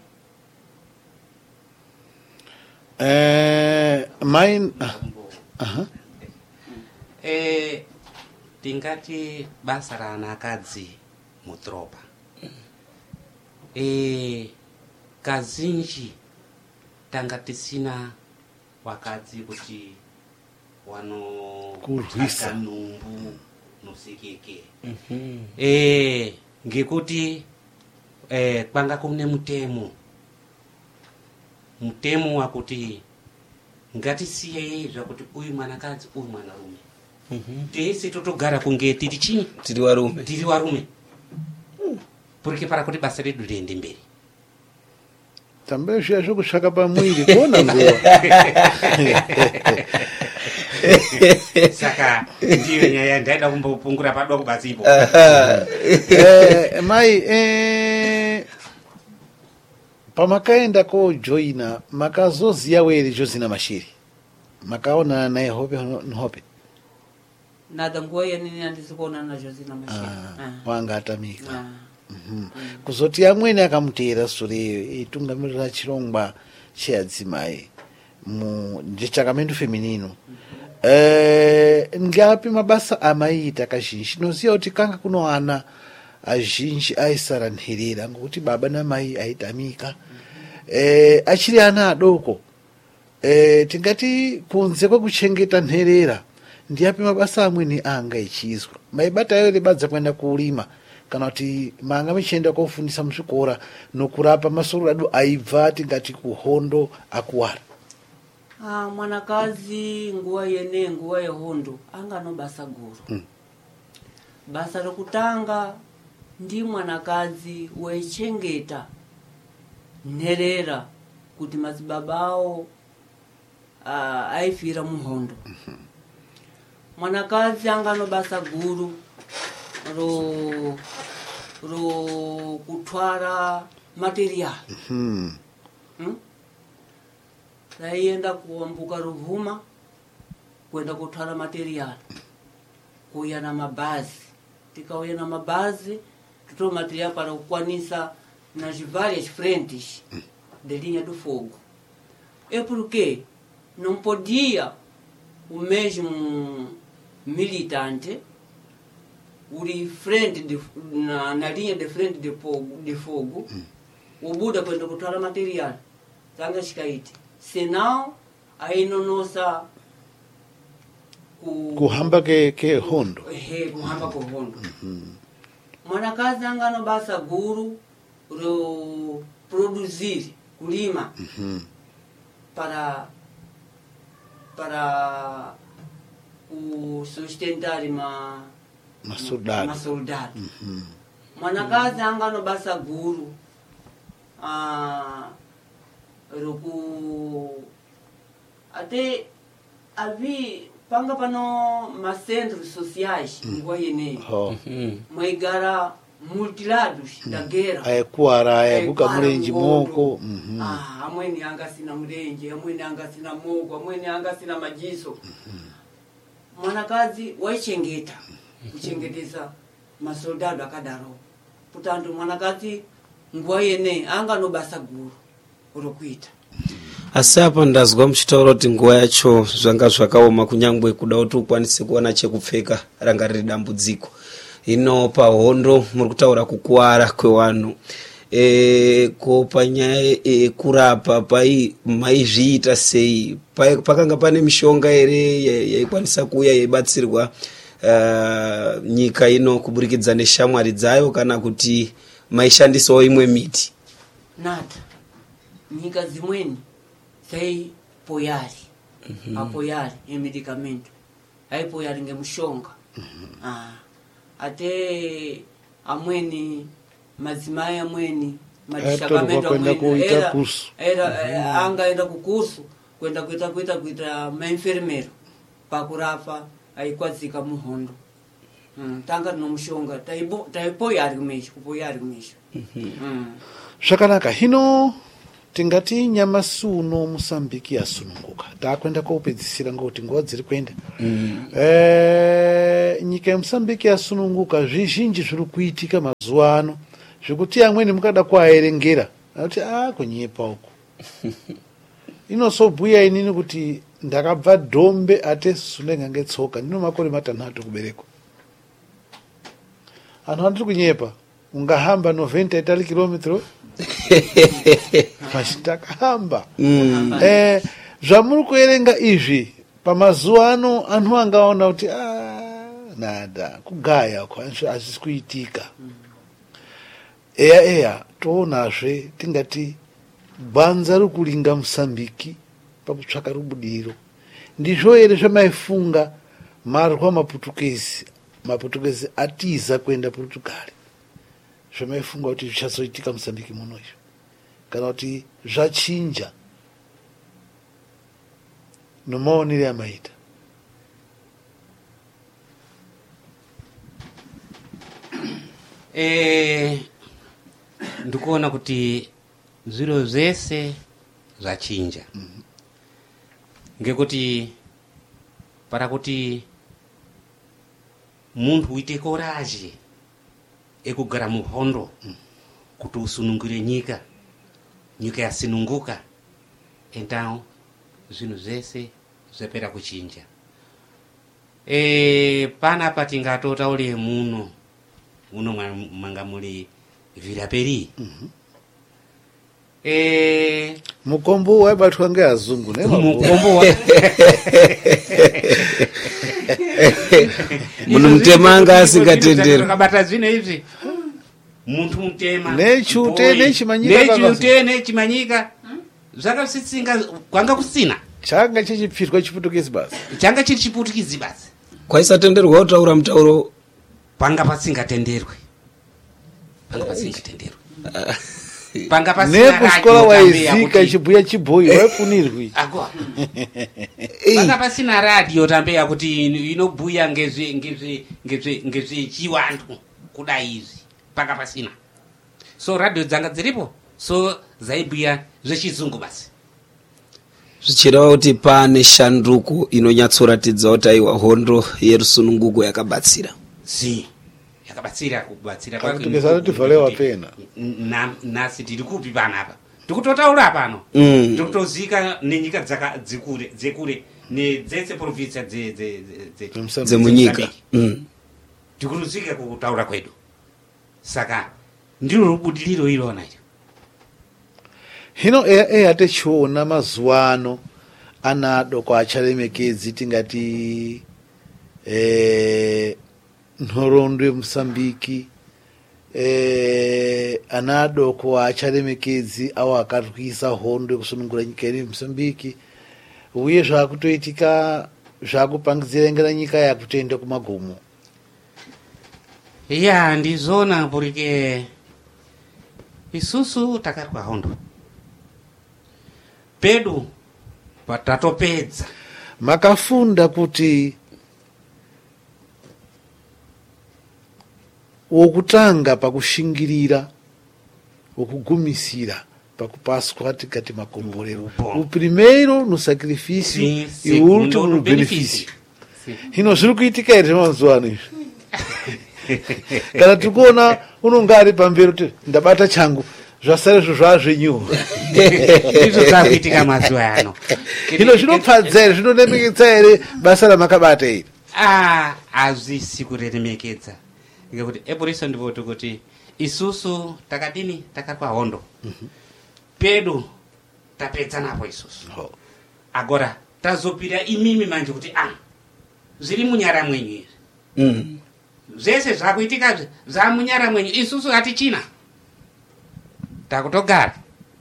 eh mine aha eh tingati basa la anakadzi mutropa eh kazinji tangatisina wakadzi kuti wano kurwisa numbu nusikike mm-hmm. eh ngekuti eh kwanga kune mutemo mutemo wakuti ngatisiye zvakuti uyu mwanakadzi uyu mwanarume mhm tese totogara kunge tiri chini tiri warume tiri warume mm. porque para kuti basa redu riende mberi tambe zviya zvokutsvaka pamwiri kuona nguva saka ndiyo nyaya ndaida kumbopungura padoko basipo eh mai eh pamakaenda kojoina makazoziya were Josina Mashiri makaona naye hope nhope nada nguwa yenini andisikuona na Josina Mashiri ah, wanga atamika ah. mm-hmm. mm. kuzoti amweni akamutera suri itungamirira chirongwa cheadzimai mu ndichakamendu feminino mm-hmm. eh ngapi mabasa amaita kazhinji noziya kuti kanga kuno ana azhinji aisaranhirira ngokuti baba namai aitamika mm-hmm. eh achiri ana adoko eh tingati kunze kwekuchengeta nherera ndiyapi mabasa amweni anga echizwa maibata yo libadza kwenda kulima kana kuti manga michenda kufundisa muzvikora nokurapa masoro adu aibva tingati kuhondo akuwara. Ah, mwanakazi nguwa yene nguwa yehondo anga no basa guru mm. basa rokutanga ndi mwanakazi wechengeta nherera kuti mazibabao ah, aifira muhondo mm-hmm. mwanakazi anga no basa guru ro ro kutwara material mhm hmm? Taienda kuambuka Ruvuma kwenda kutwara material kuya na mabazi tikauya na mabazi tuto material para kukwanisa na várias frentes de linha do fogo. É porque não podia o mesmo militante uri frente de, na, na linha de frente de fogo, de fogo mm. o Buda kwenda kutwara material tanga shikaiti senão aí no nossa ku kuhamba ke ke hondo he kuhamba ko hondo mm-hmm. mwanakazi anga no basa guru ro produzir kulima mm-hmm. para para o sustentar ma masoldado masoldado mm-hmm. mwanakazi anga no basa guru ah roku até avi panga pano ma centros sociais mm. nguwa yene oh. mm-hmm. maigara multilados mm. da guerra ayekuara ayakuka murenji moko mm-hmm. ah amweni anga sina murenji amweni anga sina moko amweni anga sina majiso mm-hmm. mwanakazi waichengeta kuchengeteza masoldado akadaro putanto mwanakazi nguwa yene anga no basa guru urokuita. Asi apa ndazwa muchitaura kuti nguwa yacho zvanga zvakaoma kunyangwe kuda kuti ukwanise kuwana chekupfeka ranga riri dambudziko. Ino pahondo muri kutaura kukuwara kwevanhu. E, ko panyaya e, kurapa pai maizviita sei? Pakanga pane mishonga ere yaikwanisa kuuya yeibatsirwa uh, nyika ino kuburikidza neshamwari dzayo kana kuti maishandisawo imwe miti? Nada. Nyika zimweni sai poyari mm-hmm. apoyari e medicamento ai poyari ngemushonga mm-hmm. ah ate amweni mazimai amweni madishakamento amweni era, era mm-hmm. anga enda kukursu kwenda kuita kuita kuita ma enfermero pakurapa aikwadzika muhondo. Mm, tanga nomushonga taibo taipoya ari kumeshi kupoya ari kumeshi. Mm. Zvakanaka. Hino tingati nyamasuno Mosambiki yasununguka. Takwenda kopedzisira ngoti nguva dziri kuenda. Mm. Eh, nyika ya Mosambiki yasununguka zvizhinji zviri kuitika mazuva ano. Zvekuti amweni mukada kuaerengera. Ati ah kunyepa uku. Inosobhuya inini kuti ndakabva Dombe ate sunenga ngetsoka ndino makore matanhatu kubereko. Anhu andiri kunyepa. Ungahamba noventa itali kilometro takahamba. Mm. Eh, zvamuri kuerenga izvi pamazuva ano anhu angaona kuti ah nada kugaya hazvisi kuitika. Eya eya toonazve tingati banza rikulinga Mosambiki pakutsvaka rubudiro. Ndizvo here zvamaifunga marwa maputukezi maputukezi atiza kuenda Portugal. Zvamaifunga kuti zvichazoitika Mosambiki muno izvo kana kuti zvachinja nomaonero amaita. Eh, ndikuona kuti zviro zvese zvachinja. Mm -hmm. Ngekuti para kuti munhu uite koraje ekugara muhondo mm. kuti usunungire nyika nyika yasununguka, então zvinhu zvese zvapera kuchinja. E, panapa tingatotaure muno muno manga muri Villaperi. Mm -hmm. E, mukombo waibatwa ngeazungu mukombo munhu mutema anga asingatenderi kabata zvino izvi muntu mutema nechute nechimanyika nechute nechimanyika zvakasitsinga kwanga kusina changa chichipfirwa chiputukisi basi changa chiri chiputukisi basi kwaisatenderwa kutaura mutauro panga pasingatenderwi panga pasingatenderwi panga pasina nekusikola waizika chibhuya chibhoyi waifunirwi akwa panga pasina radio tambeya kuti inobhuya ngezve ngezve ngezve ngezve chiwantu kudai izvi panga pasina. So radio dzanga dziripo so zaibhuya zvechizungu basi. Zvichireva kuti pane shanduko inonyatsoratidza kuti aiwa hondo yerusununguko yakabatsira. Si yakabatsira kubatsira kwake kuti valewa pena na nasi tiri kupi panapa tikutotaura pano mm. tikutozika nenyika dzaka dzikure dzekure nedzese province dze dze dze dzemunyika mm. tikutozika kutaura kwedu saka ndiro rubudiliro ilona iro. Hino eya eya techiona mazuva ano ana adoko acharemekedzi tingati eh nhoroondo yeMosambiki eh ana adoko acharemekedzi awo akarwisa hondo yekusunungura nyika ine Mosambiki uye zvakutoitika zvakupangidzira nyika yakutoenda kumagomo. Ya ndizona porque isusu takarwa hondo pedu patatopedza makafunda kuti wokutanga pakushingirira wokugumisira pakupaswa tikati makomborero o primeiro no sacrifício sim, e o último no benefício. Hino zviri kuitika here mazuva ano izvi kana tikuona unonga ari pamberi kuti ndabata changu zvasara izvo zvazvenyuwo izvo zvakuitika mazuva ano. Hino zvinopfadza here zvinoremekedza here basa ramakabata iri? Ah, hazvisi kuremekedza ngekuti epurisa ndivoti kuti isusu takadini takarwa hondo mm -hmm. pedu tapedza napo isusu oh. Agora tazopira imimi manje kuti ah zviri munyara mwenyu izvi mm. zvese zvakuitika zvamunyara mwenyu isusu hatichina takutogara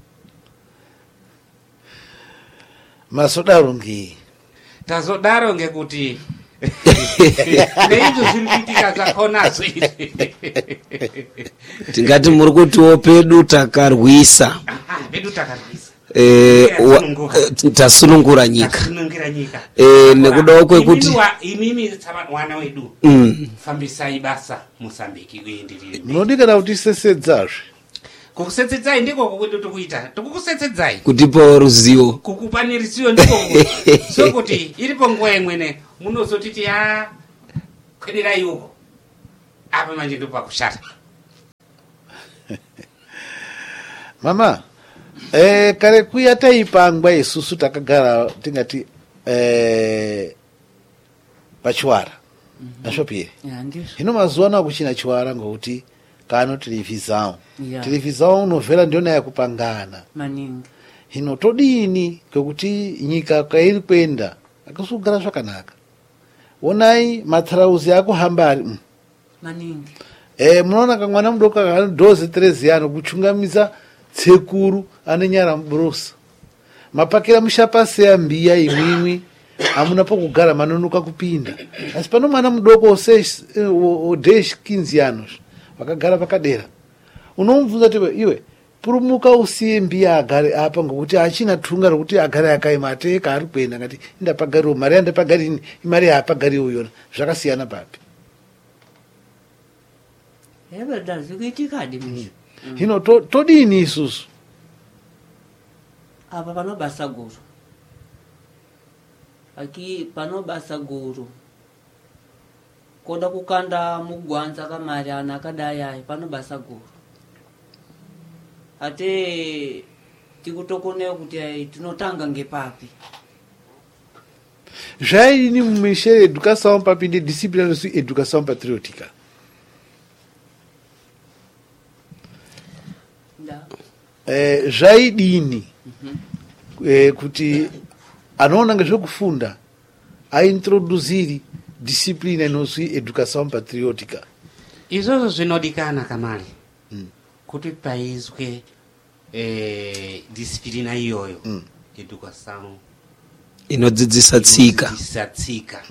masodaro ngei tazodaro ngekuti neizvo zviri kuitika zvakonazvo izvi tingati muri kutiwo pedu takarwisa pedu takarwisa eh, wa- Tasununguka. eh, tasunungura nyika tasunungira nyika Eh, nekudawo kwekuti- Imimi wa- imimi tsama- wana wedu Mm. fambisai basa Mosambiki kuyenderere munodikana kuti sesedzazve kukusetsedzai ndiko kwedu tikuita tikukusetsedzai kutipa ruzivo kukupani ruzivo ndiko sokuti iripo nguwa imwene munozotiti a kwederai uko apa manje ndipo pakushata. mama eh, kare kuya taipangwa isusu takagara tingati eh, pachiwara nasvopire Ya, ndizvo. hino mazuva ano akuchina chiwara ngokuti kano televhizao Ya. televhizao unovhera ndiona yakupangana Maningi. hino todini kwekuti nyika kairi kuenda akasugara zvakanaka onai matsarauzi akuhamba ari mm. Maningi. e, munoona kamwana mudoko kanodhoze tereziyano kuchungamisa tsekuru ane nyara muburosa mapakira mushapase mbiya imwimwi hamuna pokugara manonoka kupinda asi pano mwana mudoko odheshi kinzi anos vakagara pakadera unomubvunza kuti iwe purumuka usiye mbiya agare apa ngokuti achina tunga rokuti agare akaima atee kaari kuenda ngati indapagariwo mari yandapagarini imari yaapagariwo yona zvakasiyana papi Yabada zikuitikadi mizvo. hino to- todini isusu Apa panobasa guru. Aki panobasa guru. Koda kukanda mugwanza kamari ana akadai ayi panobasa guru. Ate tikutokonewo kuti ayi tinotanga ngepapi. zvaini mumeshere educação papinde disciplina su educação patriótica Nda. eh, zvaidini eh, kuti anoona ngezvekufunda aintroduziri disciplina inozwi educação patriótica Izvozvo zvinodikana kamari kuti paizwe eh, disipilina iyoyo Mm. educação inodzidzisa tsika inodzidzisa tsika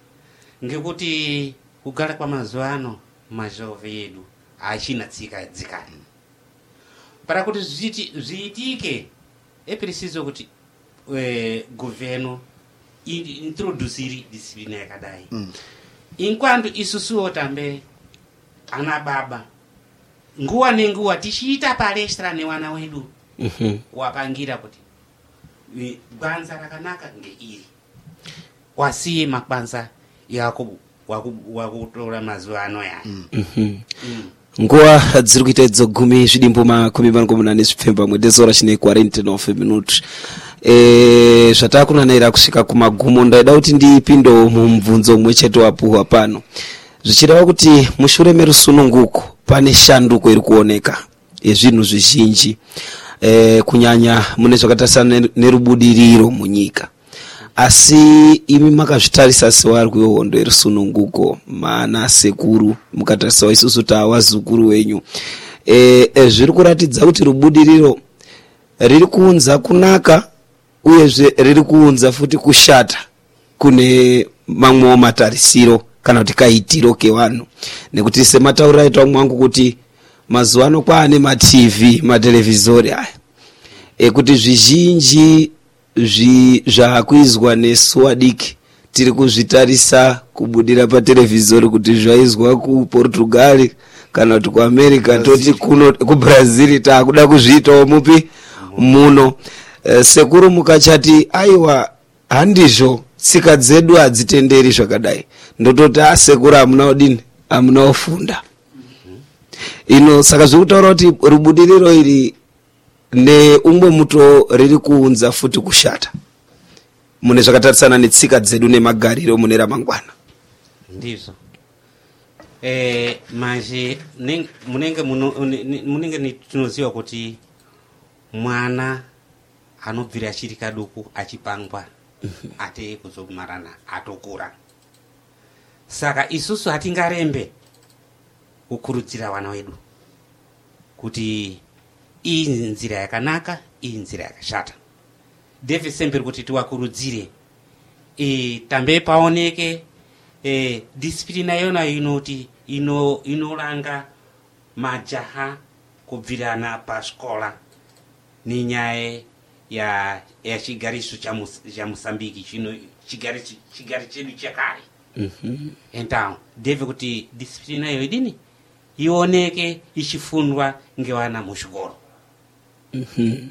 ngekuti kugara kwamazuva ano mazhove edu achina tsika dzikani para kuti zviti- zviitike é preciso kuti eh, governo in- introduziri disciplina yakadai Mm. enquanto isusuwo tambe ana baba nguwa nenguwa tichiita palestra newana wedu Mhm. wapangira kuti i- gwanza rakanaka ngeiri wasiye makwanza yaku waku- wakutora mazuva ano yani Mhm. Mm. nguva dziri kuita idzo gumi zvidimbo makumi manomwe zvipfemba mwedezora chine quarenta e nove minutos e, zvatakunanira kusvika kumagumo ndaida kuti ndipindewo mumubvunzo umwe chete wapuhwa pano zvichireva kuti mushure merusununguko pane shanduko iri kuoneka yezvinhu zvizhinji e, kunyanya mune zvakatarisana nerubudiriro munyika asi imi makazvitarisa sevari kuhondo yerusununguko maana sekuru mukatarisawo isusu tava zukuru wenyu e, e, zviri kuratidza kuti rubudiriro riri kuunza kunaka uyezve riri kuunza futi kushata kune mamwewo matarisiro kana kuti kaitiro kevanhu nekuti sematauriro aita umwe wangu kuti mazuva ano kwaane matv matelevhizori aya ekuti zvizhinji zvi zvaakuizwa nesu vadiki tiri kuzvitarisa kubudira patelevhizori kuti zvaizwa kuportugal kana kuti kuamerica toti kuno kubrazil taakuda kuzviitawo mupi muno e, sekuru mukachati aiwa handizvo tsika dzedu hadzitenderi zvakadai ndototi asekuru hamuna udini hamuna ufunda ino saka zviri kutaura kuti rubudiriro iri neumwe muto riri kuunza futi kushata mune zvakatarisana netsika dzedu nemagariro mune ramangwana ndizvo eh, manje nen- munenge muno- ni- ni- munenge ni- tinoziva kuti mwana anobvira achiri kaduku achipangwa atee kuzokumarana atokura saka isusu hatingarembe kukurudzira vana vedu kuti iyi nzira yakanaka iyi nzira yakashata ndeve sempre kuti tiwakurudzire e, tambe paoneke e, disipilina yona inoti ino inoranga majaha kubvirana pasikola nenyaya ya ya chigariso cha Mus- cha Mosambiki chino chigari chigari chedu chakale. Mhm. Então deve kuti disciplina iyo idini ioneke ichifundwa ngewana muchikoro. Mhm.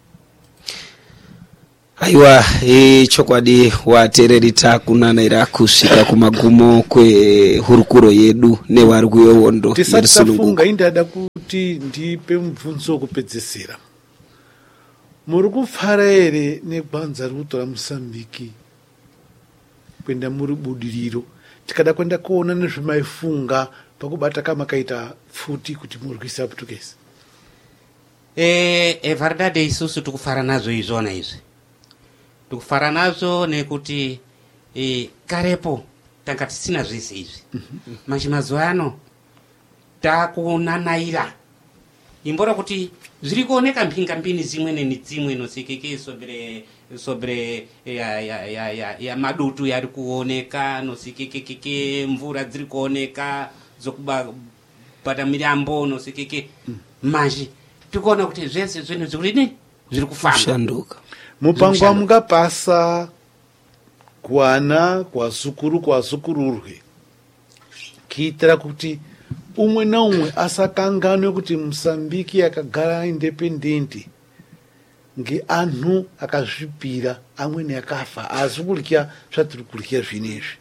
aiwa e chokwadi watereri takunanaira kusvika kumagumo kwehurukuro yedu newari kuyowondo tisati tafunga indada kuti ndipe mubvunzo wokupedzesera. Muri kupfara here negwanza riri kutora Mosambiki kuenda muri budiriro? Tikada kwenda kuona nezvemaifunga pakubata kamakaita pfuti kuti muri kuisa Portuguese. É, é verdade, isusu tikufara nazo izona izvi tikufara nazo nekuti e, karepo tanga tisina zvese izvi manje mazuva ano takunanaira imbora kuti zviri kuoneka mphingambini zimwe nedzimwe nosekeke sobre sobre ya, ya, ya, ya, ya madutu yari kuoneka nosekekekeke mvura dziri kuoneka dzokubata mirambo nosekeke manje tikuona kuti zvese zvinhu zvirini zviri kufamba kushanduka. Mupango wamungapasa kuana kwazukuru kwazukururwe kuitira kuti umwe naumwe asakanganwe kuti Mosambiki yakagara independenti ngeanhu akazvipira amweni akafa asi kurya zvatiri kurya zvinezvi.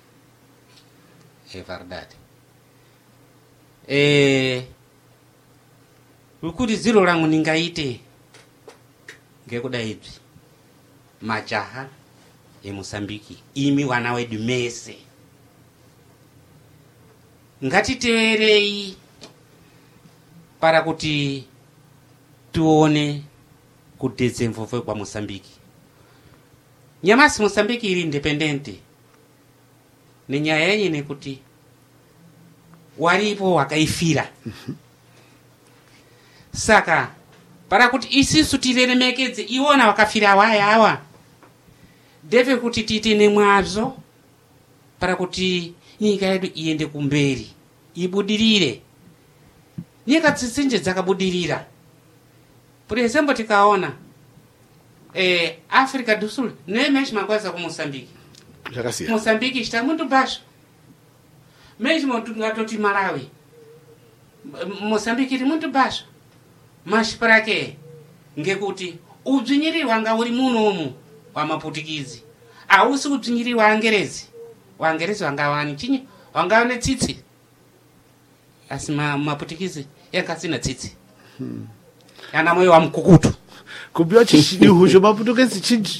É verdade. É kuti ziro rangu ningaite ngekudai ibvi majaha eMosambiki imi wana wedu mese ngatiteerei para kuti tuone kudedze mvovwe kwa Mosambiki. Nyamasi Mosambiki iri independente nenyaya yenye nekuti waripo wakaifira saka para kuti isisu tireremekedze iwona wakafira waya awa deve kuti tiite nemwazvo para kuti nyika yedu iende kumberi ibudirire. Nyika dzitsinje dzakabudirira, por exemplo tikaona eh, Africa do Sul nemesmo makwaza ku Mosambiki. Zvakasiyana. Mosambiki está muito baixo, mesmo tungatoti Malawi Mosambiki iri muito baixo. Mas para quê? Ngekuti udzvinyiri wanga uri munomu wa Maputikizi ausi udzvinyiri wa Angerezi. Wa Angerezi wanga wani chinyi wanga wane tsitsi asi ma Maputikizi yakasina tsitsi hmm. Yana moyo wa mkukutu kubyo chidihu cho Maputikizi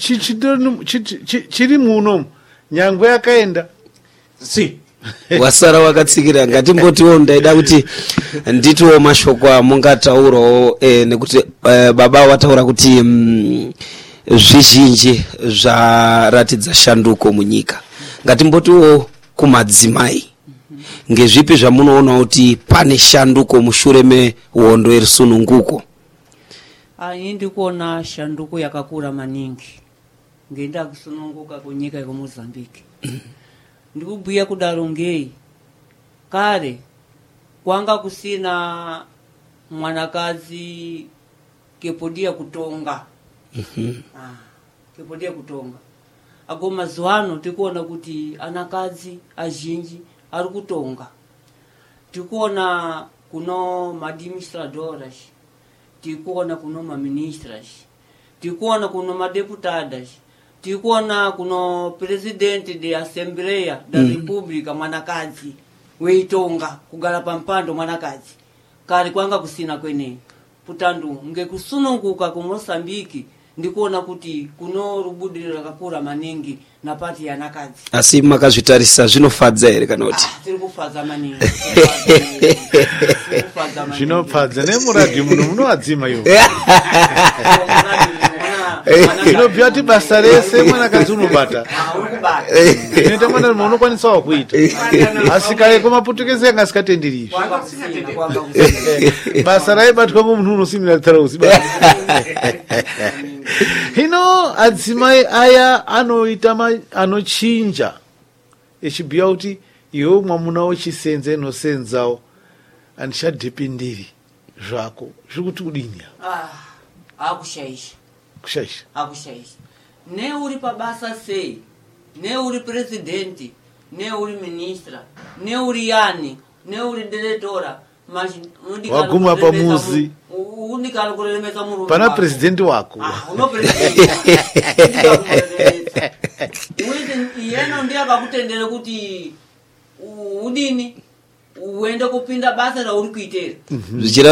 chiri muno nyangwe yakaenda si wasara wakatsikira ngatimbotiwo ndaida kuti nditiwo mashoko amungataurawo e, nekuti e, baba wataura kuti mm, zvizhinji zvaratidza shanduko munyika. Ngatimbotiwo kumadzimai ngezvipi zvamunoona kuti pane shanduko mushure mehondo yerusununguko? Ini ndikuona shanduko yakakura maningi ngenda kusununguka kunyika ya Mozambiki. Ndikubhuya kudaro ngei kare kwanga kusina mwanakazi kepodia kutonga Mhm. ah kepodia kutonga ago mazuano tikuona kuti anakazi azhinji ari kutonga. Tikuona kuno madministradoras, tikuona kuno maministras, tikuona kuno madeputadas, tikuona kuno presidente de assembleia da mm. república mwanakazi weitonga kugala pampando mwanakazi kari kwanga kusina kwene putandu ngekusununguka ku Mosambiki ndikuona kuti kuno rubudiro rakakura maningi na pati ya nakazi. Asi makazvitarisa zvinofadza here kana kuti? Ah, tiri kufadza maningi. Zvinofadza nemuradio muno munoadzima iwo. Zvinobhuya kuti basa rese mwanakazi unobata. Inoita mwana munhu unokwanisawo kuita. Asi kare kuMaputikizi anga asingatenderi. Basa raibatwa ngomunhu unosimira tarausi. Hino adzimai aya anoita anochinja echibhuya kuti iwe mwamuna wechisenze nosenzawo andichadhependeri zvako zviri kuti kudini? Ah, akushaisha kushaisha akushaisha ne uri pabasa sei ne uri presidenti ne uri ministra ne uri yani ne uri diretora waguma pamuzi unikala kulemeza murume pana presidenti wako ah uno presidenti uende yeno ndiye akakutendera kuti udini uende kupinda basa la uri kuitera zvichira